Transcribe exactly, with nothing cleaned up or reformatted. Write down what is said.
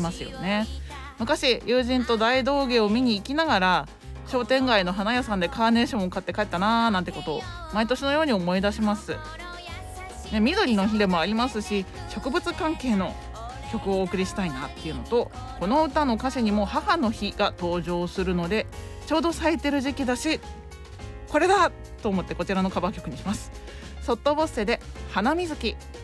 ますよね。昔友人と大道芸を見に行きながら商店街の花屋さんでカーネーションを買って帰ったなーなんてことを毎年のように思い出します、ね、緑の日でもありますし、植物関係の曲をお送りしたいなっていうのと、この歌の歌詞にも母の日が登場するのでちょうど咲いてる時期だし、これだと思ってこちらのカバー曲にします。ソットボッセで花水木。